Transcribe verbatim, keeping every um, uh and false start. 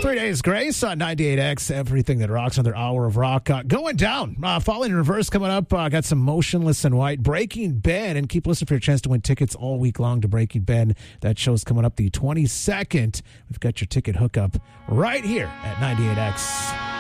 Three Days Grace on ninety-eight X, everything that rocks, another hour of rock. Uh, going down, uh, Falling in Reverse coming up. Uh, got some Motionless in White, Breaking Ben, and keep listening for your chance to win tickets all week long to Breaking Ben. That show's coming up the twenty-second. We've got your ticket hookup right here at ninety-eight X.